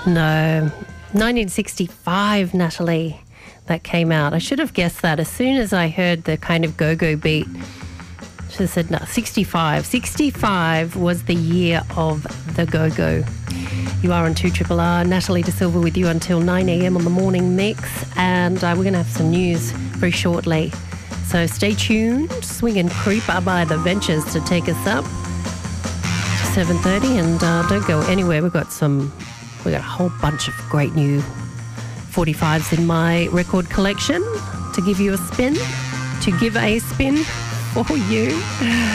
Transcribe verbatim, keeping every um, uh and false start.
No, nineteen sixty-five, Natalie, that came out. I should have guessed that as soon as I heard the kind of go-go beat. Should have said no, sixty-five. sixty-five was the year of the go-go. You are on two R R R. Natalie De Silva with you until nine a.m. on the morning mix, and uh, we're going to have some news very shortly. So stay tuned. Swing and Creep are by The Ventures to take us up to seven thirty, and uh, don't go anywhere. We've got some, we've got a whole bunch of great new forty-fives in my record collection to give you a spin, to give a spin for you.